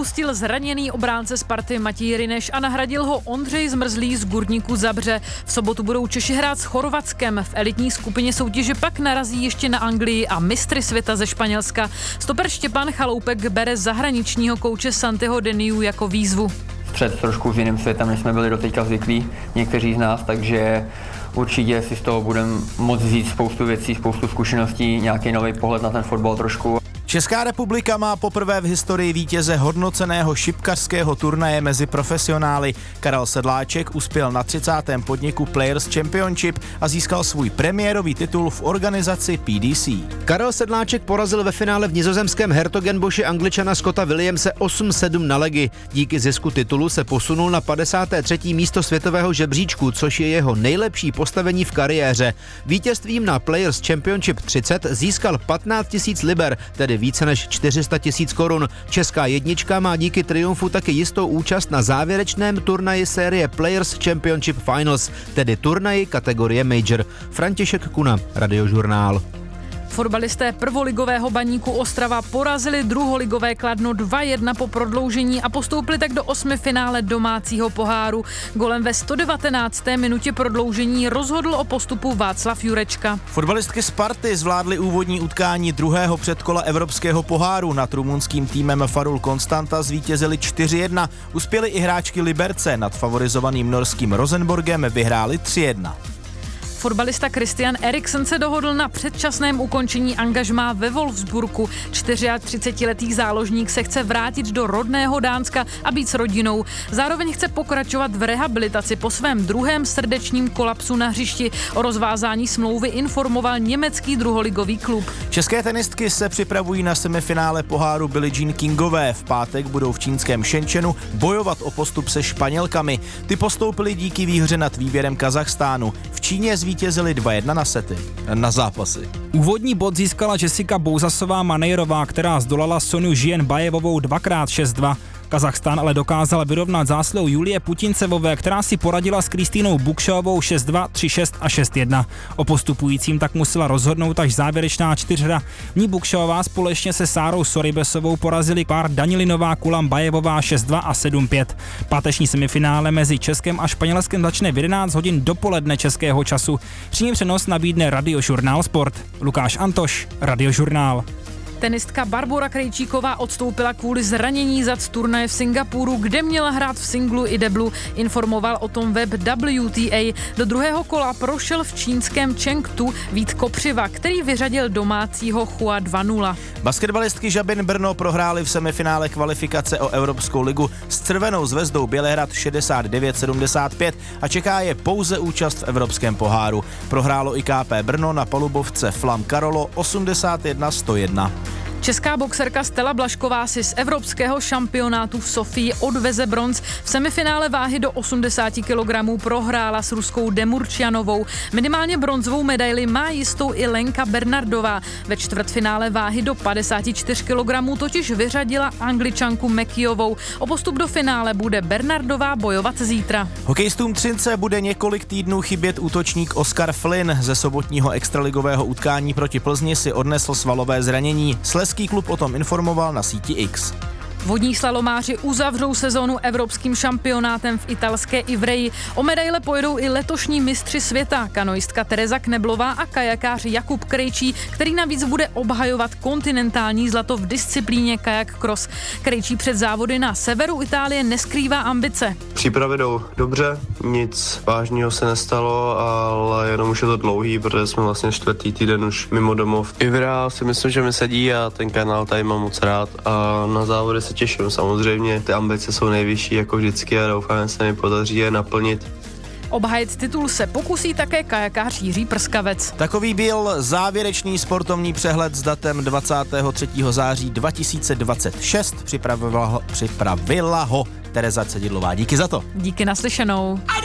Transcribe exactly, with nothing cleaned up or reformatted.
opustil zraněný obránce Sparty Matěj Ryneš a nahradil ho Ondřej Zmrzlý z Gurníku Zabře. V sobotu budou Češi hrát s Chorvatskem. V elitní skupině soutěže pak narazí ještě na Anglii a mistry světa ze Španělska. Stoper Štěpán Chaloupek bere zahraničního kouče Santiho Deniu jako výzvu. Před trošku s jiným světem, než jsme byli doteďka zvyklí, někteří z nás, takže určitě si z toho budeme moct vzít spoustu věcí, spoustu zkušeností, nějaký nový pohled na ten fotbal trošku. Česká republika má poprvé v historii vítěze hodnoceného šipkařského turnaje mezi profesionály. Karel Sedláček uspěl na třicátém podniku Players Championship a získal svůj premiérový titul v organizaci P D C. Karel Sedláček porazil ve finále v nizozemském Hertogenboši Angličana Scotta Williamse osm sedm na legy. Díky zisku titulu se posunul na padesáté třetí místo světového žebříčku, což je jeho nejlepší postavení v kariéře. Vítězstvím na Players Championship třicet získal patnáct tisíc liber, tedy více než čtyři sta tisíc korun. Česká jednička má díky triumfu taky jistou účast na závěrečném turnaji série Players Championship Finals, tedy turnaji kategorie Major. František Kuna, Radiožurnál. Fotbalisté prvoligového Baníku Ostrava porazili druholigové Kladno dva jedna po prodloužení a postoupili tak do osmifinále domácího poháru. Golem ve sto devatenácté minutě prodloužení rozhodl o postupu Václav Jurečka. Fotbalistky Sparty zvládly úvodní utkání druhého předkola Evropského poháru. Nad rumunským týmem Farul Konstanta zvítězili čtyři jedna. Uspěli i hráčky Liberce, nad favorizovaným norským Rosenborgem vyhráli tři jedna. Fotbalista Christian Eriksen se dohodl na předčasném ukončení angažmá ve Wolfsburgu. třicetičtyřletý záložník se chce vrátit do rodného Dánska a být s rodinou. Zároveň chce pokračovat v rehabilitaci po svém druhém srdečním kolapsu na hřišti. O rozvázání smlouvy informoval německý druholigový klub. České tenistky se připravují na semifinále poháru Billie Jean Kingové. V pátek budou v čínském Shenzhenu bojovat o postup se Španělkami. Ty postoupily díky výhře nad výběrem Kazachstánu. V Číně zvítězili dva jedna na sety, na zápasy. Úvodní bod získala Jessica Bouzasová-Manejrová, která zdolala Sonju Žienbajevovou dvakrát šest dva. Kazachstán ale dokázal vyrovnat záslou Julie Putincevové, která si poradila s Kristýnou Bukšovou šest dva, tři šest a šest jedna. O postupujícím tak musela rozhodnout až závěrečná čtyřhra. V ní Bukšová společně se Sárou Soribesovou porazili pár Danilinová Kulambajevová šest dva a sedm pět. Páteční semifinále mezi Českem a Španělskem začne v jedenáct hodin dopoledne českého času. Přímý přenos nabídne Radiožurnál Sport. Lukáš Antoš, Radiožurnál. Tenistka Barbora Krejčíková odstoupila kvůli zranění zad z turnaje v Singapuru, kde měla hrát v singlu i deblu, informoval o tom web W T A. Do druhého kola prošel v čínském Chengdu Vít Kopřiva, který vyřadil domácího Chua dva nula. Basketbalistky Žabin Brno prohrály v semifinále kvalifikace o Evropskou ligu s Červenou zvezdou Bělehrad šedesát devět sedmdesát pět a čeká je pouze účast v Evropském poháru. Prohrálo i K P Brno na palubovce Flam Karolo osmdesát jedna sto jedna. Česká boxerka Stella Blažková si z evropského šampionátu v Sofii odveze bronz. V semifinále váhy do osmdesát kilogramů prohrála s ruskou Demurčianovou. Minimálně bronzovou medaili má jistou i Lenka Bernardová. Ve čtvrtfinále váhy do padesát čtyři kilogramů totiž vyřadila Angličanku Mekijovou. O postup do finále bude Bernardová bojovat zítra. Hokejistům Třince bude několik týdnů chybět útočník Oskar Flynn. Ze sobotního extraligového utkání proti Plzni si odnesl svalové zranění. Slezský klub o tom informoval na síti X. Vodní slalomáři uzavřou sezónu evropským šampionátem v italské Ivreji. O medaile pojedou i letošní mistři světa, kanoistka Tereza Kneblová a kajakář Jakub Krejčí, který navíc bude obhajovat kontinentální zlato v disciplíně kajak cross. Krejčí před závody na severu Itálie neskrývá ambice. Přípravy jdou dobře, nic vážného se nestalo, ale jenom už je to dlouhý, protože jsme vlastně čtvrtý týden už mimo domov. Ivrea si myslím, že mi sedí a ten kanál tady mám moc rád a na závody se těším. Samozřejmě ty ambice jsou nejvyšší jako vždycky a doufám, že se mi podaří je naplnit. Obhájit titul se pokusí také kajakář Jiří Prskavec. Takový byl závěrečný sportovní přehled s datem dvacátého třetího září dva tisíce dvacet šest. Připravila ho, připravila ho Tereza Cedidlová. Díky za to. Díky, naslyšenou.